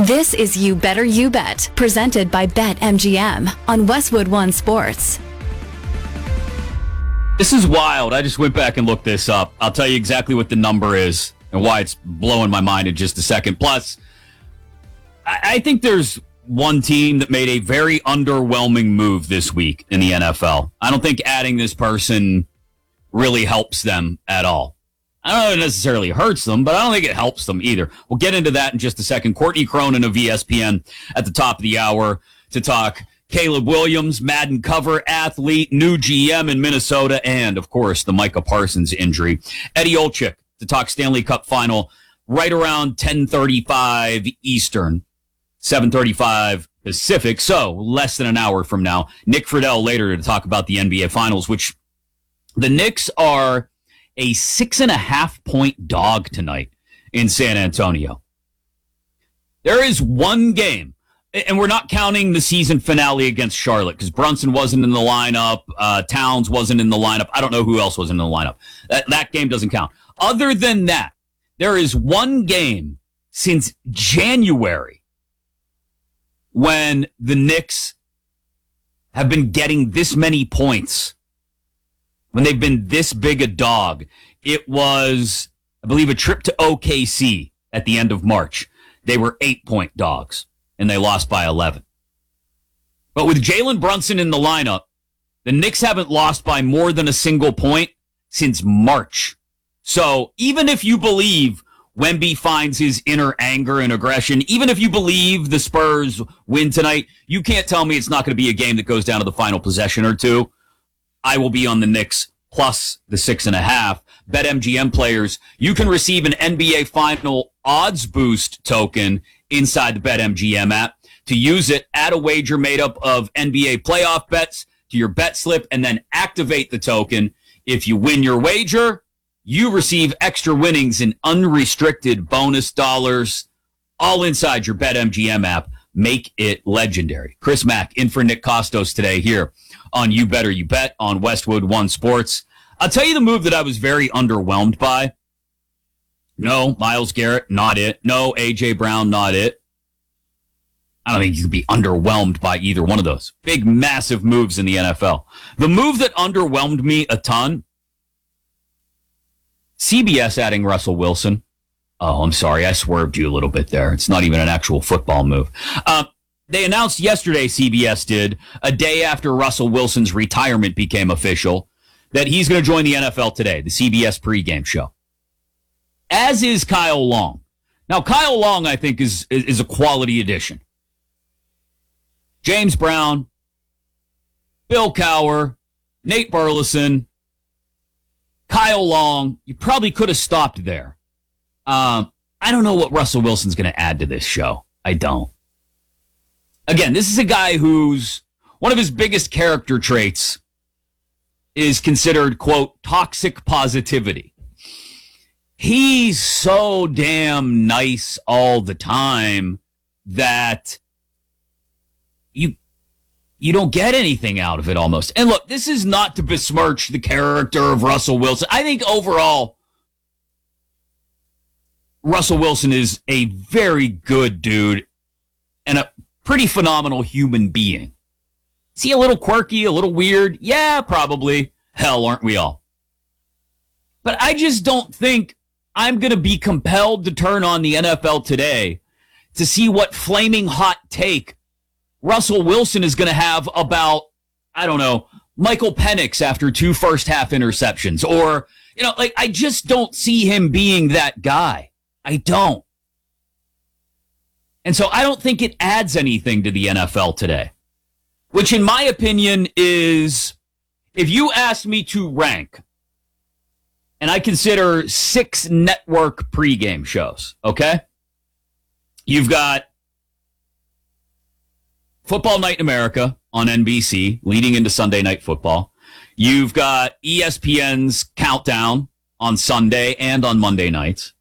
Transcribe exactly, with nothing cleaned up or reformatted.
This is You Better You Bet, presented by BetMGM on Westwood One Sports. This is wild. I just went back and looked this up. I'll tell you exactly what the number is and why it's blowing my mind in just a second. Plus, I, I think there's one team that made a very underwhelming move this week in the N F L. I don't think adding this person really helps them at all. I don't know if it necessarily hurts them, but I don't think it helps them either. We'll get into that in just a second. Courtney Cronin of E S P N at the top of the hour to talk Caleb Williams, Madden cover athlete, new G M in Minnesota, and, of course, the Micah Parsons injury. Eddie Olczyk to talk Stanley Cup final right around ten thirty-five Eastern, seven thirty-five Pacific, so less than an hour from now. Nick Friedel later to talk about the N B A Finals, which the Knicks are a six and a half point dog tonight in San Antonio. There is one game, and we're not counting the season finale against Charlotte because Brunson wasn't in the lineup, uh, Towns wasn't in the lineup. I don't know who else was in the lineup. That, that game doesn't count. Other than that, there is one game since January when the Knicks have been getting this many points, when they've been this big a dog. It was, I believe, a trip to O K C at the end of March. They were eight-point dogs, and they lost by eleven. But with Jalen Brunson in the lineup, the Knicks haven't lost by more than a single point since March. So even if you believe Wemby finds his inner anger and aggression, even if you believe the Spurs win tonight, you can't tell me it's not going to be a game that goes down to the final possession or two. I will be on the Knicks plus the six and a half. BetMGM players, you can receive an N B A Final odds boost token inside the BetMGM app. To use it, add a wager made up of N B A playoff bets to your bet slip and then activate the token. If you win your wager, you receive extra winnings in unrestricted bonus dollars, all inside your BetMGM app. Make it legendary. Chris Mack in for Nick Costos today here on You Better You Bet on Westwood One Sports. I'll tell you the move that I was very underwhelmed by. No, Myles Garrett, not it. No, A J Brown, not it. I don't think you can be underwhelmed by either one of those. Big, massive moves in the N F L. The move that underwhelmed me a ton, C B S adding Russell Wilson. Oh, I'm sorry. I swerved you a little bit there. It's not even an actual football move. Uh, they announced yesterday, C B S did, a day after Russell Wilson's retirement became official, that he's going to join the N F L today, the C B S pregame show. As is Kyle Long. Now, Kyle Long, I think, is, is a quality addition. James Brown, Bill Cowher, Nate Burleson, Kyle Long. You probably could have stopped there. Um, I don't know what Russell Wilson's going to add to this show. I don't. Again, this is a guy who's one of his biggest character traits is considered, quote, toxic positivity. He's so damn nice all the time that you you don't get anything out of it almost. And look, this is not to besmirch the character of Russell Wilson. I think overall, Russell Wilson is a very good dude and a pretty phenomenal human being. Is he a little quirky, a little weird? Yeah, probably. Hell, aren't we all? But I just don't think I'm going to be compelled to turn on the N F L today to see what flaming hot take Russell Wilson is going to have about, I don't know, Michael Penix after two first half interceptions. Or, you know, like, I just don't see him being that guy. I don't. And so I don't think it adds anything to the N F L today, which in my opinion is, if you ask me to rank, and I consider six network pregame shows, okay? You've got Football Night in America on N B C, leading into Sunday Night Football. You've got E S P N's Countdown on Sunday and on Monday nights.